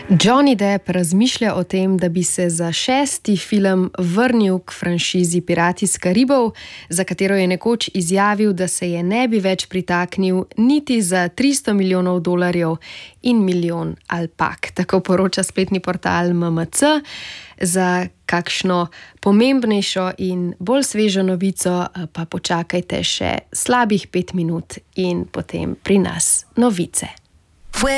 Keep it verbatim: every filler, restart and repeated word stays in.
Johnny Depp razmišlja o tem, da bi se za šesti film vrnil k franšizi Pirati iz Karibov, za katero je nekoč izjavil, da se je ne bi več pritaknil niti za tristo milijonov dolarjev in milijon alpak. Tako poroča spletni portal M M C. Za kakšno pomembnejšo in bolj svežo novico pa počakajte še slabih pet minut in potem pri nas novice.